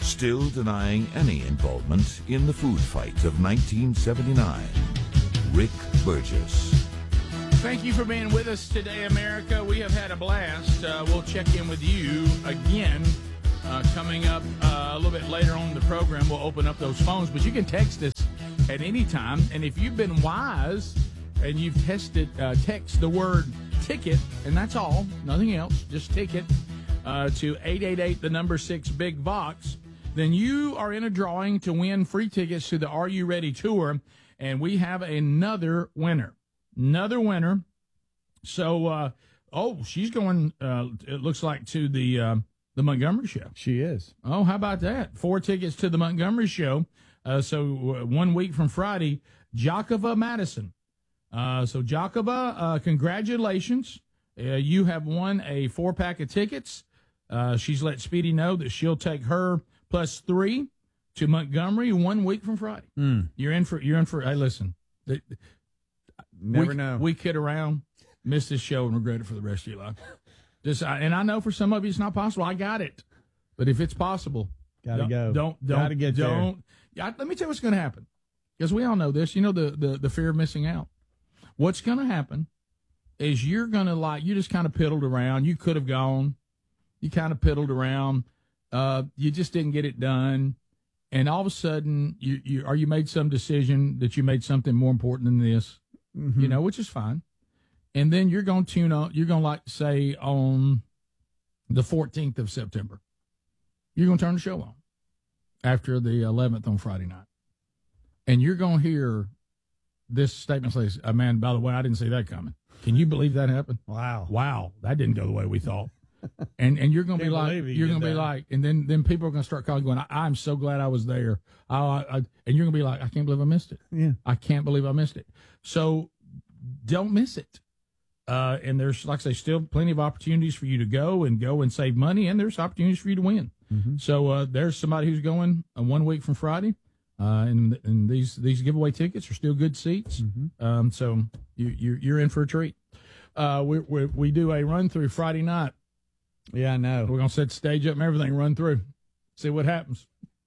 still denying any involvement in the food fight of 1979. Rick Burgess. Thank you for being with us today, America. We have had a blast. We'll check in with you again coming up a little bit later on in the program. We'll open up those phones, but you can text us at any time. And if you've been wise and you've text the word ticket, and that's all, nothing else, just ticket, to 888, the number 6, Big Vox, then you are in a drawing to win free tickets to the Are You Ready tour, and we have another winner. So, she's going, it looks like, to the Montgomery show. She is. Oh, how about that? 4 tickets to the Montgomery show. So 1 week from Friday, Jacova Madison. So Jacova, congratulations. You have won a 4-pack of tickets. She's let Speedy know that she'll take her plus 3 to Montgomery 1 week from Friday. You're in for, hey, listen. Never know. We kid around, miss this show, and regret it for the rest of your life. And I know for some of you it's not possible. I got it. But if it's possible, gotta go. Gotta get there. Let me tell you what's going to happen. Because we all know this. You know the fear of missing out. What's going to happen is you're going to you just kind of piddled around. You could have gone. You kind of piddled around. You just didn't get it done. And all of a sudden, you made some decision that you made something more important than this, which is fine. And then you're going to tune on, you're going to say on the 14th of September, you're going to turn the show on after the 11th on Friday night. And you're going to hear this statement say, man, by the way, I didn't see that coming. Can you believe that happened? Wow. That didn't go the way we thought. And you're going to be like, and then people are going to start calling going, I'm so glad I was there. And you're going to be like, I can't believe I missed it. Yeah. I can't believe I missed it. So don't miss it. And there's, like I say, still plenty of opportunities for you to go and save money, and there's opportunities for you to win. So there's somebody who's going 1 week from Friday, and these giveaway tickets are still good seats. So you're in for a treat. We do a run through Friday night. Yeah, I know. We're gonna set the stage up and everything, run through, see what happens.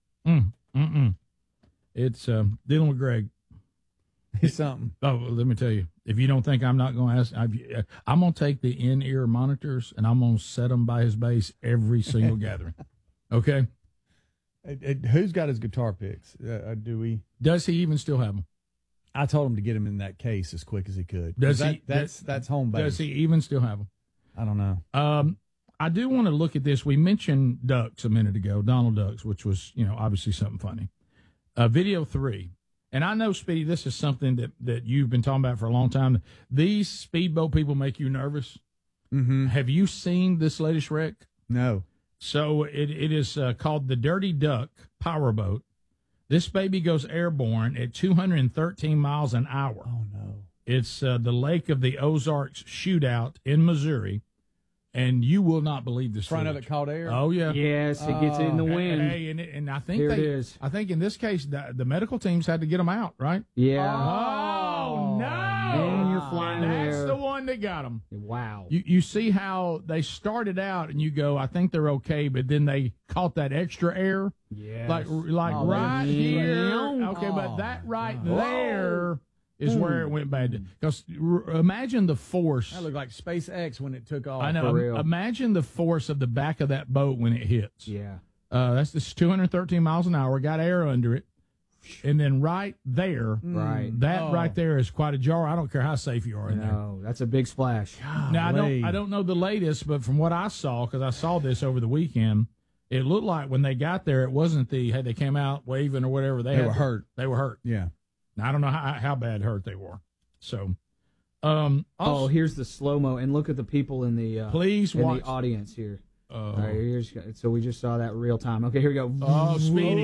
It's dealing with Greg. It's something. Oh, well, let me tell you. If you don't think I'm not going to ask, I'm going to take the in-ear monitors and I'm going to set them by his base every single gathering. Okay? Who's got his guitar picks? Do we? Does he even still have them? I told him to get him in that case as quick as he could. Does he? That's home base. Does he even still have them? I don't know. I do want to look at this. We mentioned Ducks a minute ago, Donald Ducks, which was, obviously something funny. Video 3. And I know, Speedy, this is something that you've been talking about for a long time. These speedboat people make you nervous. Have you seen this latest wreck? No. So it is called the Dirty Duck Powerboat. This baby goes airborne at 213 miles an hour. Oh, no. It's the Lake of the Ozarks shootout in Missouri. And you will not believe this. Front of it caught air? Oh, yeah. Yes, it gets in the wind. Hey, and I think Here it is. I think in this case, the medical teams had to get them out, right? Yeah. Oh, no. And you're flying That's there. the one that got them. Wow. You see how they started out and you go, I think they're okay, but then they caught that extra air. Yes. Like right here. Okay, but that right there is where it went bad. Because imagine the force. That looked like SpaceX when it took off. I know. For real. Imagine the force of the back of that boat when it hits. Yeah. This 213 miles an hour, got air under it. And then right there, right there is quite a jar. I don't care how safe you are in there. No, that's a big splash. Now, I don't know the latest, but from what I saw, because I saw this over the weekend, it looked like when they got there, it wasn't they came out waving or whatever. They were hurt. They were hurt. Yeah. Now, I don't know how bad hurt they were. So, here's the slow-mo, and look at the people in the please watch the audience here. All right, so we just saw that real time. Okay, here we go. Oh,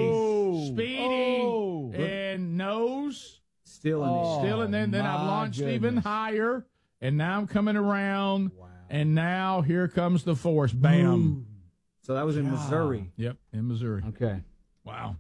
Speedy, and nose still in there. Then I've launched even higher, and now I'm coming around, and now here comes the force. Bam. Ooh. So that was in Missouri. Yep, in Missouri. Okay. Wow.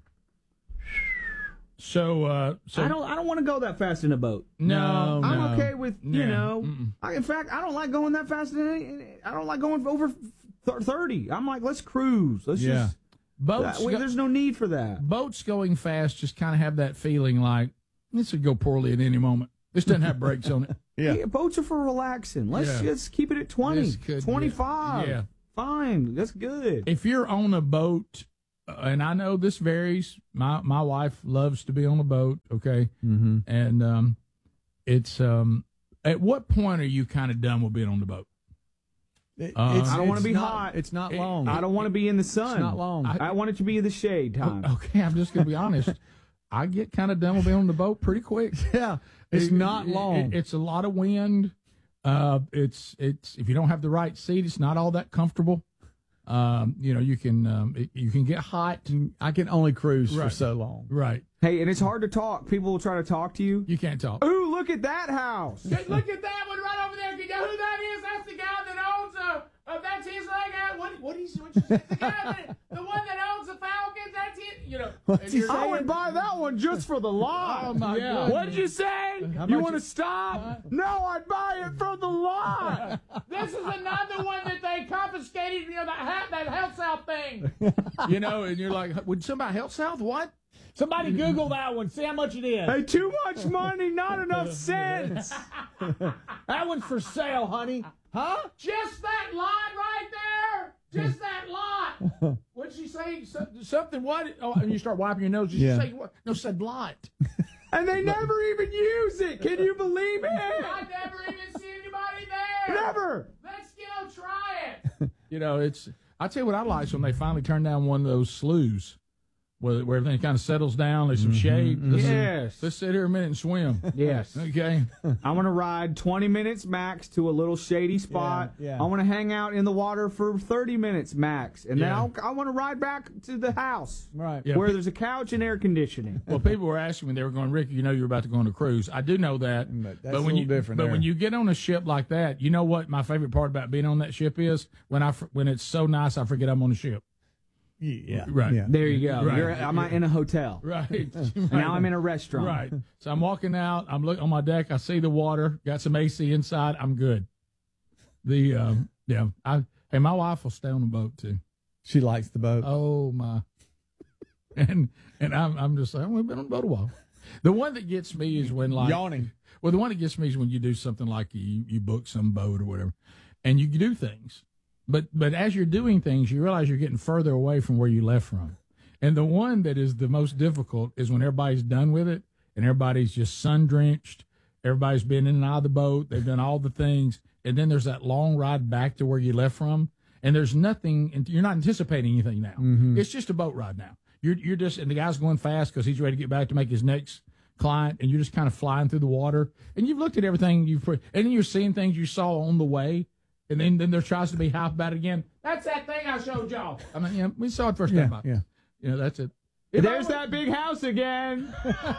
So I don't want to go that fast in a boat. No, I'm okay with Mm-mm. in fact, I don't like going that fast. I don't like going over 30. I'm like, let's cruise. Let's just Boats, There's no need for that. boats going fast just kind of have that feeling like this could go poorly at any moment. This doesn't have brakes on it. Yeah, boats are for relaxing. Let's just keep it at 20, 25. Yeah. Fine, that's good. If you're on a boat, and I know this varies. My wife loves to be on a boat. Okay, and it's at what point are you kind of done with being on the boat? I don't want to be hot. It's not long. I don't want to be in the sun. It's not long. I want it to be in the shade time. Okay, I'm just gonna be honest. I get kind of done with being on the boat pretty quick. Yeah, it's not long. It's a lot of wind. It's if you don't have the right seat, it's not all that comfortable. You can get hot. I can only cruise for Right. so long. Right. Hey, and it's hard to talk. People will try to talk to you. You can't talk. Ooh, look at that house. Hey, look at that one right over there. You know who that is? That's the guy that owns that's his guy. What you say? The guy the one that owns the Falcons. That's it. You know. What's he I would buy that one just for the lot. Oh my God. What did you say? You want to stop? No, I'd buy it for the lot. This is another one that they confiscated. You know that Health South thing. You know, and you're like, would somebody Health South? What? Somebody Google that one. See how much it is. Hey, too much money, not enough sense. That one's for sale, honey. Huh? Just that lot right there. Just that lot. What'd she say? Something what? Oh, and you start wiping your nose. Did she say what? No, said lot. And they never even use it. Can you believe it? I never even see anybody there. Never. Let's go try it. You know, I tell you what I like is when they finally turn down one of those sloughs where everything kind of settles down. There's some shade. Let's sit here a minute and swim. Yes. Okay. I want to ride 20 minutes max to a little shady spot. Yeah. I want to hang out in the water for 30 minutes max. And Yeah. then I want to ride back to the house. Right. Yeah. Where there's a couch and air conditioning. Well, people were asking me, they were going, Ricky, you know you're about to go on a cruise. I do know that. But that's when a little you, different But there. when you get on a ship like that, you know what my favorite part about being on that ship is? When it's so nice, I forget I'm on the ship. Yeah. Right. Yeah. There you go. Right. I'm in a hotel. Right. Now I'm in a restaurant. Right. So I'm walking out. I'm looking on my deck. I see the water. Got some AC inside. I'm good. My wife will stay on the boat too. She likes the boat. Oh my. And I'm just like, we've been on the boat a while. The one that gets me is when Yawning. Well, the one that gets me is when you do something like you book some boat or whatever, and you do things. But as you're doing things, you realize you're getting further away from where you left from. And the one that is the most difficult is when everybody's done with it and everybody's just sun-drenched. Everybody's been in and out of the boat. They've done all the things. And then there's that long ride back to where you left from. And there's nothing, and you're not anticipating anything now. Mm-hmm. It's just a boat ride now. You're just, and the guy's going fast because he's ready to get back to make his next client, and you're just kind of flying through the water. And you've looked at everything, and then you're seeing things you saw on the way. And then there tries to be hype about it again. That's that thing I showed y'all. I mean, we saw it first time. Yeah. That's it. There's that big house again.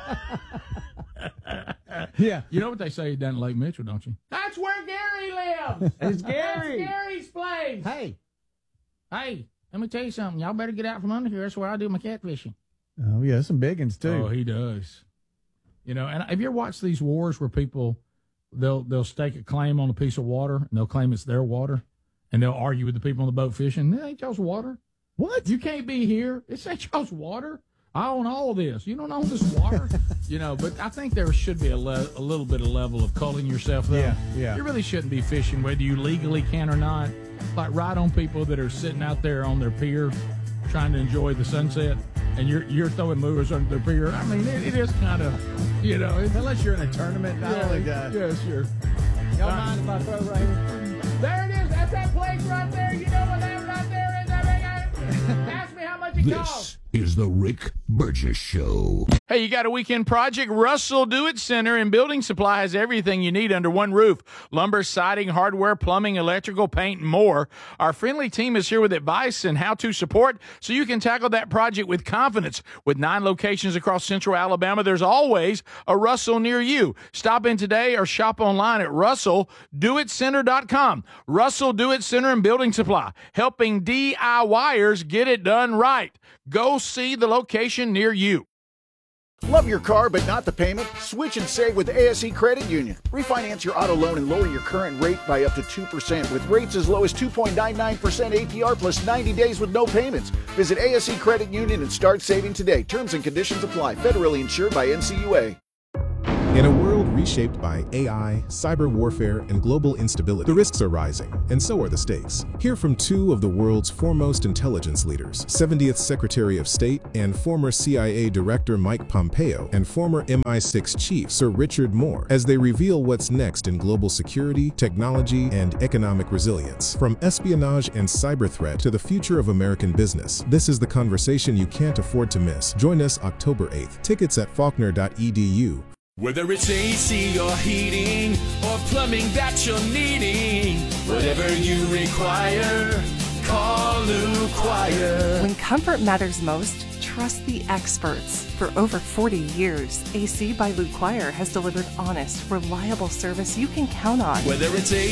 Yeah. You know what they say down at Lake Mitchell, don't you? That's where Gary lives. It's Gary. That's Gary's place. Hey, Let me tell you something. Y'all better get out from under here. That's where I do my catfishing. Oh, yeah. Some big ones, too. Oh, he does. You know, and have you ever watched these wars where people they'll stake a claim on a piece of water and they'll claim it's their water, and they'll argue with the people on the boat fishing. It ain't y'all's water. What? You can't be here. It's ain't y'all's water. I own all of this. You don't own this water. But I think there should be a little bit of level of culling yourself, though. Yeah. You really shouldn't be fishing, whether you legally can or not. Like right on people that are sitting out there on their pier trying to enjoy the sunset, and you're throwing lures on their pier. I mean, it is kind of, Unless you're in a tournament, not only that. Yeah, sure. y'all mind if I throw right here? There it is. That's that place right there. You know what that right there is? Ask me how much it costs. This is the Rick Burgess Show. Hey, you got a weekend project? Russell Do-It Center and Building Supply has everything you need under one roof. Lumber, siding, hardware, plumbing, electrical, paint, and more. Our friendly team is here with advice and how-to support so you can tackle that project with confidence. With 9 locations across central Alabama, there's always a Russell near you. Stop in today or shop online at RussellDoItCenter.com. Russell Do-It Center and Building Supply, helping DIYers get it done right. Go see the location near you. Love your car but not the payment? Switch and save with ASE Credit Union. Refinance your auto loan and lower your current rate by up to 2% with rates as low as 2.99% APR plus 90 days with no payments. Visit ASE Credit Union and start saving today. Terms and conditions apply. Federally insured by NCUA. In a world reshaped by AI, cyber warfare, and global instability, the risks are rising, and so are the stakes. Hear from two of the world's foremost intelligence leaders, 70th Secretary of State and former CIA Director Mike Pompeo, and former MI6 Chief Sir Richard Moore, as they reveal what's next in global security, technology, and economic resilience. From espionage and cyber threat to the future of American business, this is the conversation you can't afford to miss. Join us October 8th. Tickets at faulkner.edu. Whether it's AC or heating or plumbing that you're needing, whatever you require, call Lou Quire. When comfort matters most, trust the experts. For over 40 years, AC by Lou Quire has delivered honest, reliable service you can count on. Whether it's